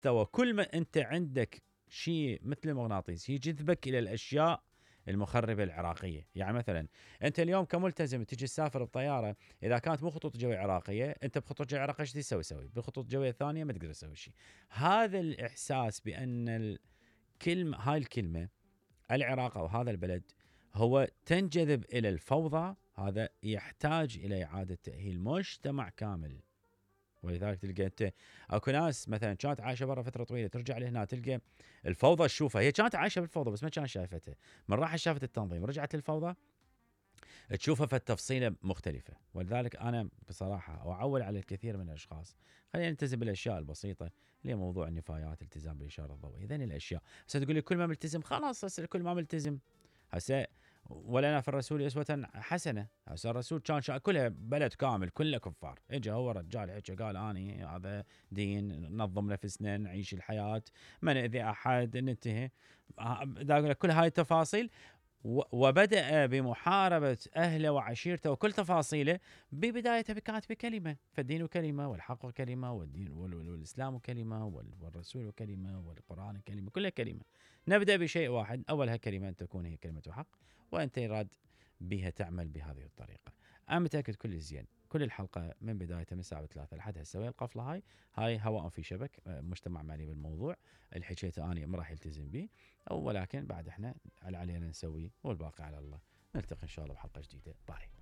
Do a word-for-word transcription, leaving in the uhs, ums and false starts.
تو كل ما انت عندك شيء مثل المغناطيس يجذبك الى الاشياء المخربه العراقيه. يعني مثلا انت اليوم كملتزم تجي تسافر بطياره، اذا كانت مو خطوط جويه عراقيه، انت بخطوط جويه عراقيه ايش تسوي؟ سوي بخطوط جويه ثانيه ما تقدر تسوي شيء. هذا الاحساس بان الكلمه هاي الكلمه العراق او هذا البلد هو تنجذب الى الفوضى، هذا يحتاج الى اعاده تاهيل مجتمع كامل. ولذلك تلقى انت اكو ناس مثلا كانت عايشه برا فتره طويله ترجع لهنا تلقى الفوضى تشوفها، هي كانت عايشه بالفوضى بس ما كانت شايفتها، من راحت شافت التنظيم رجعت للفوضى تشوفها في التفصيله مختلفه. ولذلك انا بصراحه اعول على الكثير من الاشخاص خلينا نلتزم بالاشياء البسيطه اللي هي موضوع النفايات، التزام بالاشاره الضوئيه، ذني الاشياء. هسه تقول لي كل ما ملتزم خلاص هسه الكل ما ملتزم. هسه ولنا في الرسول اسوه حسنه. هسه الرسول كان شا... كلها بلد كامل كله كفار، اجى هو رجال هيك قال اني هذا دين ننظم نفسنا نعيش الحياه ما ناذي احد ننتهي. دا اقول لك كل هاي التفاصيل، وبدأ بمحاربة أهله وعشيرته وكل تفاصيله. ببدايته كانت بكلمة، فالدين كلمة والحق كلمة والدين والإسلام كلمة والرسول كلمة والقرآن كلمة، كلها كلمة. نبدأ بشيء واحد، أولها كلمة أن تكون هي كلمة حق، وأنت يراد بها تعمل بهذه الطريقة. أنا متأكد كل زين كل الحلقة من بدايتها من الساعة ثلاثة لحد هالسوية القفلة هاي هاي هواء في شبك، مجتمع معني بالموضوع اللي حكيته أنا ما راح يلتزم به، ولكن بعد احنا على علينا نسوي والباقي على الله. نلتقي ان شاء الله بحلقه جديده. باي.